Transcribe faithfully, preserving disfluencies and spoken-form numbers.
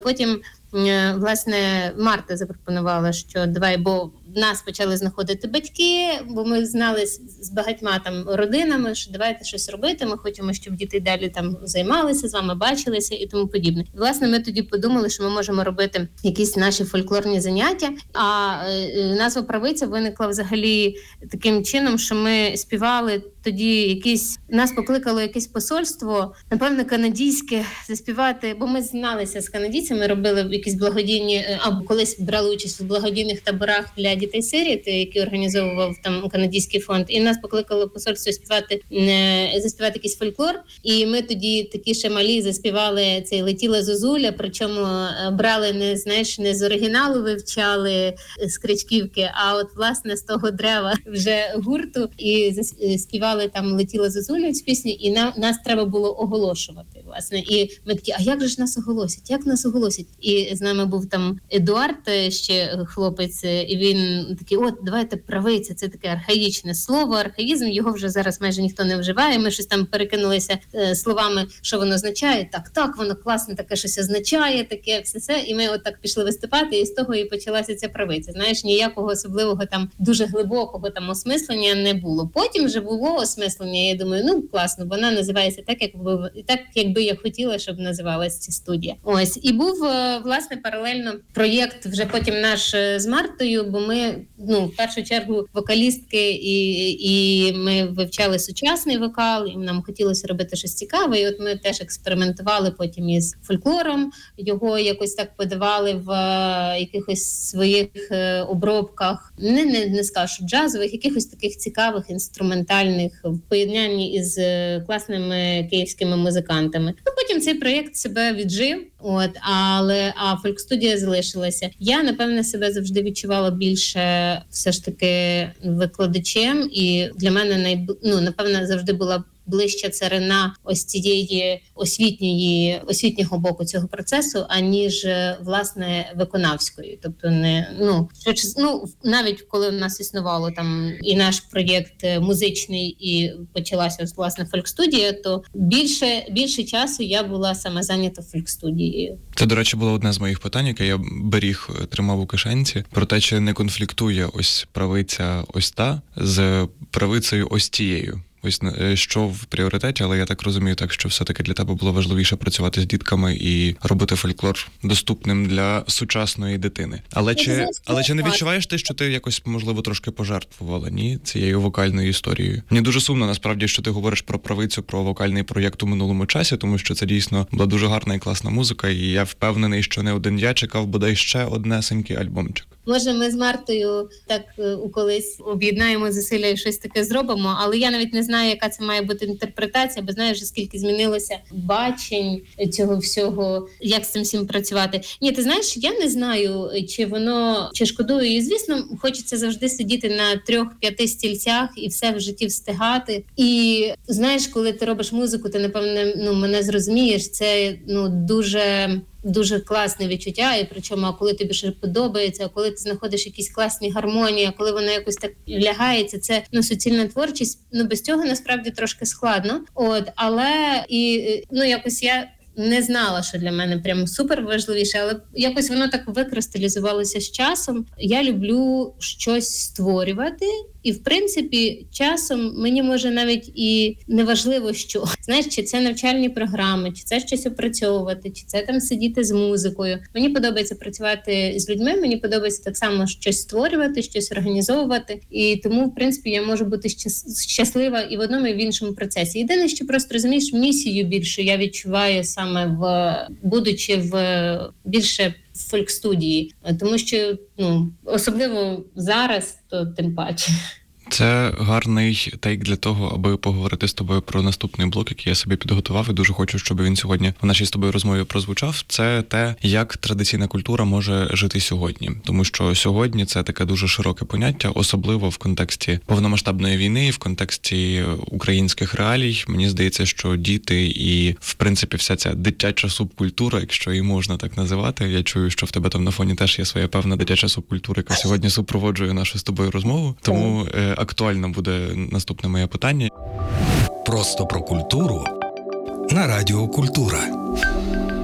Потім, власне, Марта запропонувала, що давай, бо нас почали знаходити батьки, бо ми знали з багатьма там родинами, що давайте щось робити, ми хочемо, щоб діти далі там займалися, з вами бачилися і тому подібне. І, власне, ми тоді подумали, що ми можемо робити якісь наші фольклорні заняття, а назва «Правиця» виникла взагалі таким чином, що ми співали тоді якісь, нас покликало якесь посольство, напевно, канадійське, заспівати, бо ми зналися з канадійцями, робили якісь благодійні, або колись брали участь в благодійних таборах для дітей-сиріт, які організовував там канадський фонд, і нас покликало посольство співати, заспівати якийсь фольклор, і ми тоді такі ще малі заспівали цей «Летіла зозуля», причому брали, не, знаєш, не з оригіналу вивчали з Кричківки, а от, власне, з того дерева вже гурту, і співали там «Летіла зозуля» з пісні, і нам, нас треба було оголошувати, власне. І ми такі, а як же ж нас оголосять? Як нас оголосять? І з нами був там Едуард, ще хлопець, і він такий, от, давайте «Правиця», це таке архаїчне слово, архаїзм, його вже зараз майже ніхто не вживає, ми щось там перекинулися е, словами, що воно означає, так, так, воно класно таке щось означає, таке, все-все, і ми от так пішли виступати, і з того і почалася ця «Правиця». Знаєш, ніякого особливого там, дуже глибокого там осмислення не було. Потім вже було осмислення, я думаю, ну, класно, вона називається так, як би, так, якби я хотіла, щоб називалась ця студія. Ось, і був, власне, паралельно проєкт вже потім наш з Мартою, бо ми, ну, в першу чергу вокалістки, і, і ми вивчали сучасний вокал, і нам хотілося робити щось цікаве, і от ми теж експериментували потім із фольклором, його якось так подавали в якихось своїх обробках, не, не, не скажу джазових, якихось таких цікавих, інструментальних, в поєднанні із класними київськими музикантами. Ну, потім цей проєкт себе віджив, от, але а фольк-студія залишилася. Я, напевне, себе завжди відчувала більше все ж таки викладачем, і для мене, най, ну, напевне, завжди була ближча царина ось цієї освітньої, освітнього боку цього процесу, аніж, власне, виконавської. Тобто, не, ну, що, ну, навіть коли в нас існувало там і наш проєкт музичний, і почалася, власне, фольк-студія, то більше, більше часу я була саме зайнята фольк-студією. Це, до речі, було одне з моїх питань, яке я беріг, тримав у кишенці, про те, чи не конфліктує ось правиця ось та з правицею ось тією. Ось що в пріоритеті, але я так розумію, так що все-таки для тебе було важливіше працювати з дітками і робити фольклор доступним для сучасної дитини. Але чи, але чи не відчуваєш ти, що ти якось, можливо, трошки пожертвувала, ні, цією вокальною історією? Мені дуже сумно, насправді, що ти говориш про правицю, про вокальний проєкт у минулому часі, тому що це дійсно була дуже гарна і класна музика, і я впевнений, що не один я чекав бодай ще однесенький альбомчик. Може, ми з Мартою так у колись об'єднаємо зусилля і щось таке зробимо, але я навіть не знаю, яка це має бути інтерпретація, бо знаєш, скільки змінилося бачень цього всього, як з цим всім працювати. Ні, ти знаєш, я не знаю, чи воно, чи шкодую. І, звісно, хочеться завжди сидіти на трьох-п'яти стільцях і все в житті встигати. І, знаєш, коли ти робиш музику, ти, напевне, ну, мене зрозумієш, це, ну, дуже... дуже класне відчуття, і причому, а коли тобі ще подобається, а коли ти знаходиш якісь класні гармонії, а коли воно якось так лягається, це, ну, суцільна творчість, ну, без цього насправді трошки складно. От, але і, ну, якось я не знала, що для мене прямо супер важливіше, але якось воно так викристалізувалося з часом. Я люблю щось створювати, і, в принципі, часом мені може навіть і не важливо, що. Знаєш, чи це навчальні програми, чи це щось опрацьовувати, чи це там сидіти з музикою. Мені подобається працювати з людьми, мені подобається так само щось створювати, щось організовувати. І тому, в принципі, я можу бути щаслива і в одному, і в іншому процесі. Єдине, що просто, розумієш, місію більше я відчуваю саме в, будучи в більше в фольк-студії. Тому що, ну, особливо зараз, то тим паче. Це гарний тейк для того, аби поговорити з тобою про наступний блок, який я собі підготував, і дуже хочу, щоб він сьогодні в нашій з тобою розмові прозвучав. Це те, як традиційна культура може жити сьогодні. Тому що сьогодні це таке дуже широке поняття, особливо в контексті повномасштабної війни, в контексті українських реалій. Мені здається, що діти і, в принципі, вся ця дитяча субкультура, якщо її можна так називати, я чую, що в тебе там на фоні теж є своя певна дитяча субкультура, яка сьогодні супроводжує нашу з тобою розмову. Тому актуально буде наступне моє питання. Просто про культуру на Радіо Культура.